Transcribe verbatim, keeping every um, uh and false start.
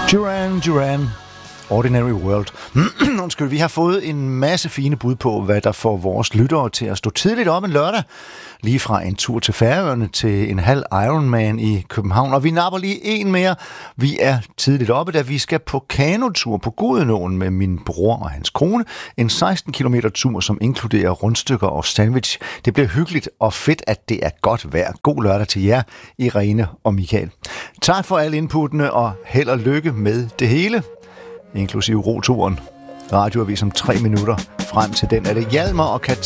Duran Duran, Ordinary World. Undskyld, vi har fået en masse fine bud på, hvad der får vores lyttere til at stå tidligt op en lørdag. Lige fra en tur til Færøerne til en halv Ironman i København. Og vi napper lige en mere. Vi er tidligt oppe, da vi skal på kanotur på Gudenåen med min bror og hans kone. En seksten kilometer tur, som inkluderer rundstykker og sandwich. Det bliver hyggeligt og fedt, at det er godt vejr. God lørdag til jer, Irene og Michael. Tak for alle inputtene, og held og lykke med det hele, inklusive roturen. Radioavis om tre minutter. Frem til den er det Hjalmar og Kat